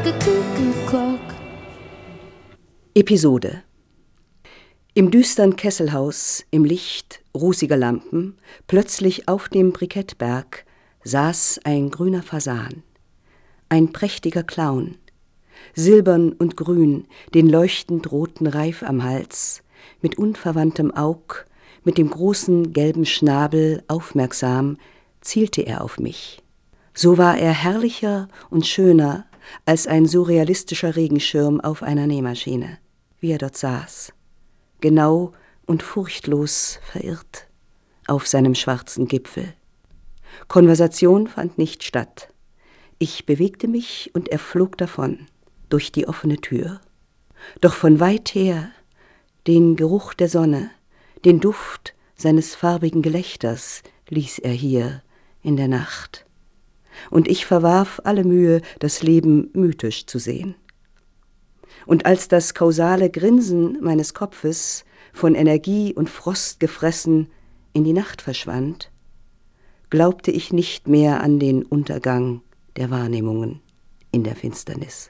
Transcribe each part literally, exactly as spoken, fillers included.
a cuckoo clock. Episode. Im düstern Kesselhaus, im Licht rußiger Lampen, plötzlich auf dem Brikettberg, saß ein grüner Fasan. Ein prächtiger Clown, silbern und grün, den leuchtend roten Reif am Hals, mit unverwandtem Aug, mit dem großen gelben Schnabel aufmerksam, zielte er auf mich. So war er herrlicher und schöner als ein surrealistischer Regenschirm auf einer Nähmaschine, wie er dort saß, genau und furchtlos verirrt auf seinem schwarzen Gipfel. Konversation fand nicht statt. Ich bewegte mich und er flog davon, durch die offene Tür. Doch von weit her den Geruch der Sonne, den Duft seines farbigen Gelächters ließ er hier in der Nacht. Und ich verwarf alle Mühe, das Leben mythisch zu sehen. Und als das kausale Grinsen meines Kopfes, von Energie und Frost gefressen, in die Nacht verschwand, glaubte ich nicht mehr an den Untergang der Wahrnehmungen in der Finsternis.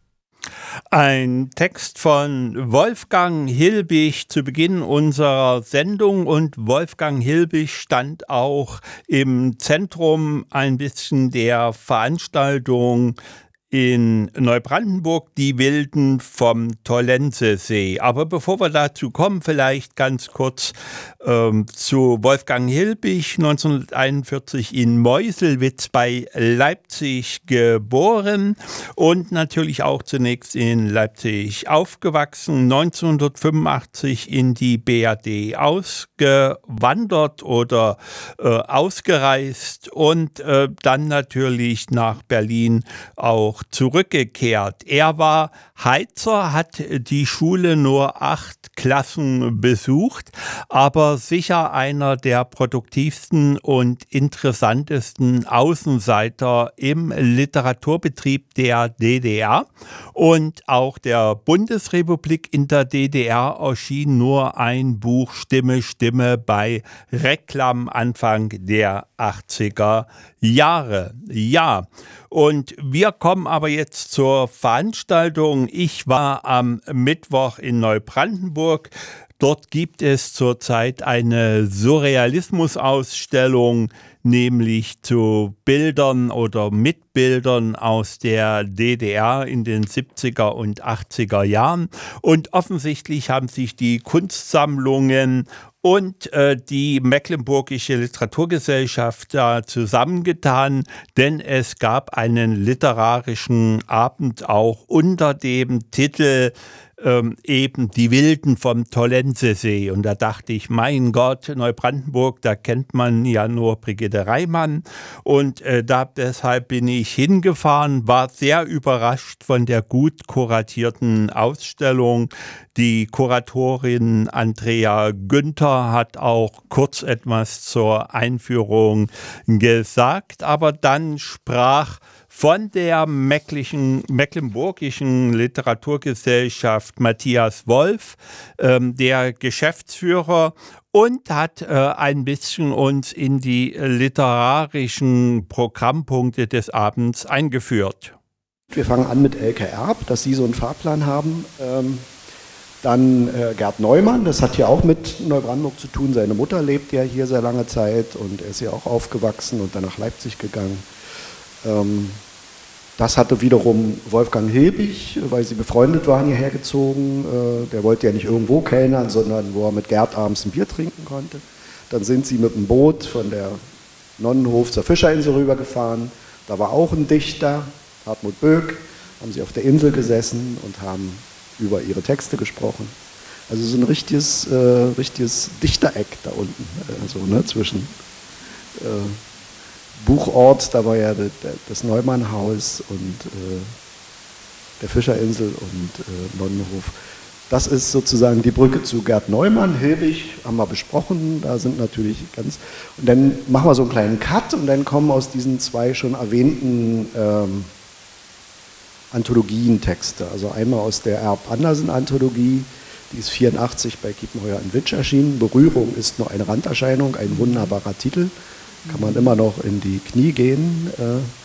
Ein Text von Wolfgang Hilbig zu Beginn unserer Sendung, und Wolfgang Hilbig stand auch im Zentrum ein bisschen der Veranstaltung in Neubrandenburg, die Wilden vom Tollensesee. Aber bevor wir dazu kommen, vielleicht ganz kurz ähm, zu Wolfgang Hilbig, neunzehnhunderteinundvierzig in Meuselwitz bei Leipzig geboren und natürlich auch zunächst in Leipzig aufgewachsen, neunzehnhundertfünfundachtzig in die B R D ausgewandert oder äh, ausgereist und äh, dann natürlich nach Berlin auch zurückgekehrt. Er war Heizer, hat die Schule nur acht Klassen besucht, aber sicher einer der produktivsten und interessantesten Außenseiter im Literaturbetrieb der D D R und auch der Bundesrepublik. In der D D R erschien nur ein Buch Stimme, Stimme bei Reklam Anfang der achtziger Jahre. Ja, und wir kommen aber jetzt zur Veranstaltung. Ich war am Mittwoch in Neubrandenburg. Dort gibt es zurzeit eine Surrealismus-Ausstellung, nämlich zu Bildern oder mit Bildern aus der D D R in den siebziger und achtziger Jahren. Und offensichtlich haben sich die Kunstsammlungen und äh, die Mecklenburgische Literaturgesellschaft da zusammengetan, denn es gab einen literarischen Abend auch unter dem Titel Ähm, eben die Wilden vom Tollensesee. Und da dachte ich, mein Gott, Neubrandenburg, da kennt man ja nur Brigitte Reimann. Und äh, da, deshalb bin ich hingefahren, war sehr überrascht von der gut kuratierten Ausstellung. Die Kuratorin Andrea Günther hat auch kurz etwas zur Einführung gesagt, aber dann sprach von der Mecklenburgischen Literaturgesellschaft Matthias Wolf, ähm, der Geschäftsführer, und hat äh, ein bisschen uns in die literarischen Programmpunkte des Abends eingeführt. Wir fangen an mit Elke Erb, dass Sie so einen Fahrplan haben. Ähm, dann äh, Gerd Neumann, das hat ja auch mit Neubrandenburg zu tun. Seine Mutter lebt ja hier sehr lange Zeit und er ist ja auch aufgewachsen und dann nach Leipzig gegangen. Ähm, Das hatte wiederum Wolfgang Hilbig, weil sie befreundet waren, hierher gezogen. Der wollte ja nicht irgendwo kellnern, sondern wo er mit Gerd abends ein Bier trinken konnte. Dann sind sie mit dem Boot von der Nonnenhof zur Fischerinsel rübergefahren. Da war auch ein Dichter, Hartmut Böck, haben sie auf der Insel gesessen und haben über ihre Texte gesprochen. Also so ein richtiges, äh, richtiges Dichtereck da unten, also, ne, zwischen äh, Buchort, da war ja das Neumann-Haus und äh, der Fischerinsel und äh, Nonnenhof. Das ist sozusagen die Brücke zu Gerd Neumann. Hilbig haben wir besprochen, da sind natürlich ganz... Und dann machen wir so einen kleinen Cut und dann kommen aus diesen zwei schon erwähnten ähm, Anthologien Texte. Also einmal aus der Erb-Andersen-Anthologie, die ist vierundachtzig bei Kiepenheuer und Witsch erschienen. Berührung ist nur eine Randerscheinung, ein wunderbarer Titel. Kann man immer noch in die Knie gehen.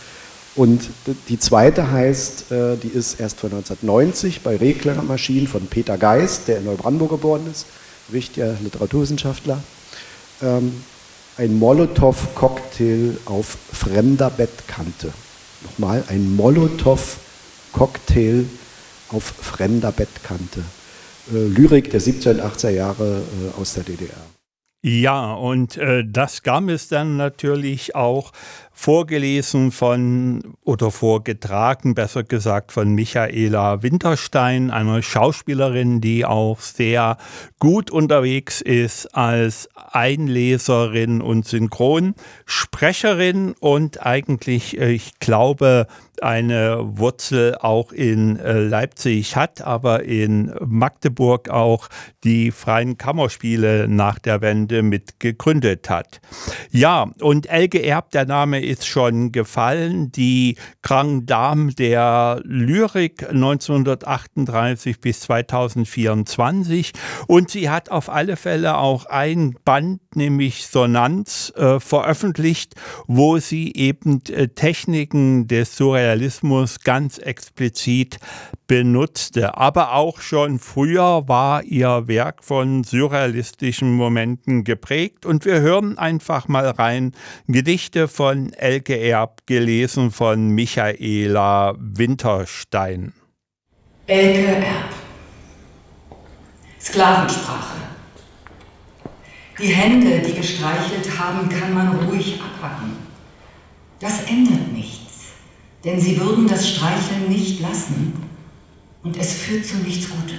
Und die zweite heißt, die ist erst von neunzehnhundertneunzig bei Rehklängermaschinen von Peter Geist, der in Neubrandenburg geboren ist, richtiger Literaturwissenschaftler. Ein Molotow-Cocktail auf fremder Bettkante. Nochmal, ein Molotow-Cocktail auf fremder Bettkante. Lyrik der siebzehnhundert achtziger Jahre aus der D D R. Ja, und äh, das gab es dann natürlich auch vorgelesen von oder vorgetragen, besser gesagt, von Michaela Winterstein, einer Schauspielerin, die auch sehr gut unterwegs ist als Einleserin und Synchronsprecherin und eigentlich, ich glaube, eine Wurzel auch in Leipzig hat, aber in Magdeburg auch die Freien Kammerspiele nach der Wende mit gegründet hat. Ja, und Elke Erb, der Name ist schon gefallen, die Grande Dame der Lyrik neunzehnhundertachtunddreißig bis zweitausendvierundzwanzig, und sie hat auf alle Fälle auch ein Band, nämlich Sonanz, äh, veröffentlicht, wo sie eben äh, Techniken des Surrealismus ganz explizit benutzte. Aber auch schon früher war ihr Werk von surrealistischen Momenten geprägt, und wir hören einfach mal rein. Gedichte von Elke Erb, gelesen von Michaela Winterstein. Elke Erb. Sklavensprache. Die Hände, die gestreichelt haben, kann man ruhig abhacken. Das ändert nichts, denn sie würden das Streicheln nicht lassen, und es führt zu nichts Gutem.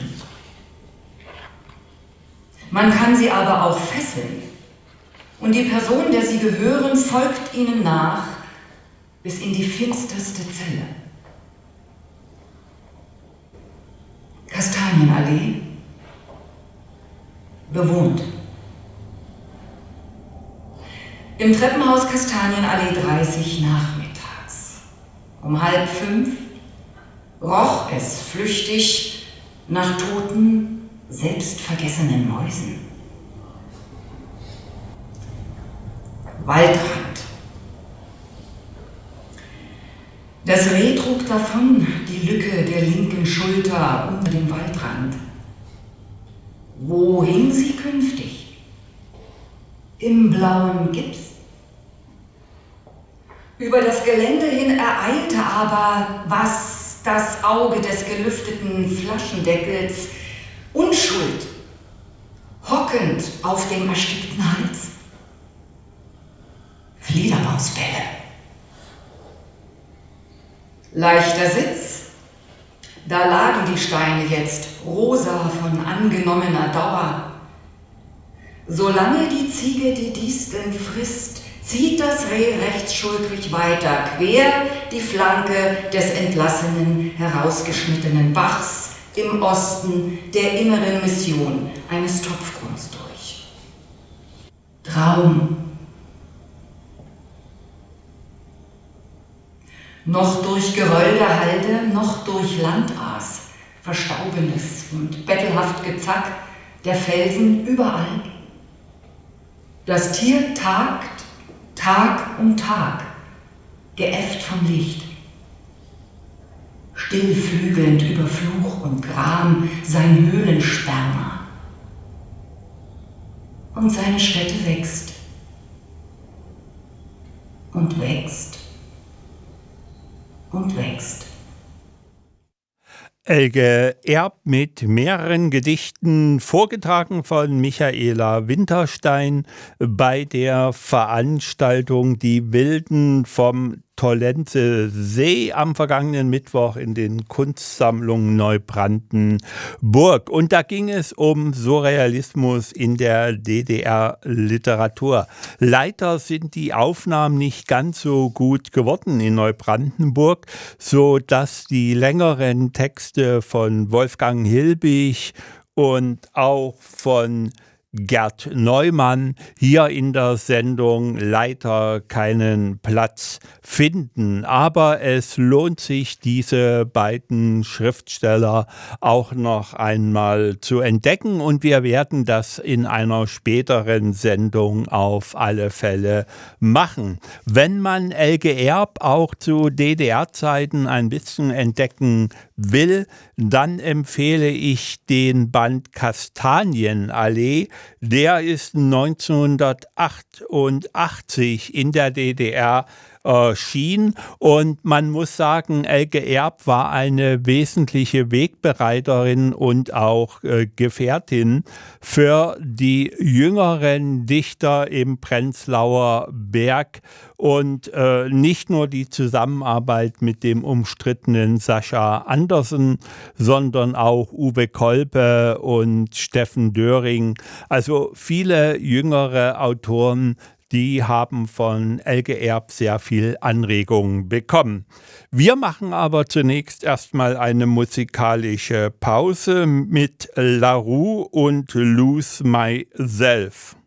Man kann sie aber auch fesseln, und die Person, der sie gehören, folgt ihnen nach bis in die finsterste Zelle. Kastanienallee, bewohnt. Im Treppenhaus Kastanienallee dreißig nachmittags. Um halb fünf roch es flüchtig nach toten, selbstvergessenen Mäusen. Waldrand. Das Reh trug davon die Lücke der linken Schulter unter dem Waldrand. Wo hing sie künftig? Im blauen Gips. Über das Gelände hin ereilte aber, was das Auge des gelüfteten Flaschendeckels, Unschuld, hockend auf dem erstickten Hals. Fledermausbälle. Leichter Sitz, da lagen die Steine jetzt, rosa von angenommener Dauer. Solange die Ziege die Disteln frisst, zieht das Reh rechtsschultrig weiter, quer die Flanke des entlassenen, herausgeschnittenen Bachs im Osten der inneren Mission eines Topfgrunds durch. Traum. Noch durch Geröll der Halde, noch durch Landaas, verstaubendes und bettelhaft Gezack der Felsen überall. Das Tier tagt Tag um Tag, geäfft vom Licht. Stillflügelnd über Fluch und Gram sein Höhlensperma. Und seine Stätte wächst und wächst und wächst. Elke Erb mit mehreren Gedichten, vorgetragen von Michaela Winterstein bei der Veranstaltung Die Wilden vom Tollense See am vergangenen Mittwoch in den Kunstsammlungen Neubrandenburg. Und da ging es um Surrealismus in der D D R-Literatur. Leider sind die Aufnahmen nicht ganz so gut geworden in Neubrandenburg, so dass die längeren Texte von Wolfgang Hilbig und auch von Gerd Neumann hier in der Sendung leider keinen Platz finden. Aber es lohnt sich, diese beiden Schriftsteller auch noch einmal zu entdecken und wir werden das in einer späteren Sendung auf alle Fälle machen. Wenn man Elke Erb auch zu D D R-Zeiten ein bisschen entdecken will, dann empfehle ich den Band Kastanienallee. Der ist neunzehnhundertachtundachtzig in der D D R erschien und man muss sagen, Elke Erb war eine wesentliche Wegbereiterin und auch äh, Gefährtin für die jüngeren Dichter im Prenzlauer Berg und äh, nicht nur die Zusammenarbeit mit dem umstrittenen Sascha Andersen, sondern auch Uwe Kolpe und Steffen Döring. Also viele jüngere Autoren, die haben von Elke Erb sehr viel Anregungen bekommen. Wir machen aber zunächst erstmal eine musikalische Pause mit La Roux und Lose Myself.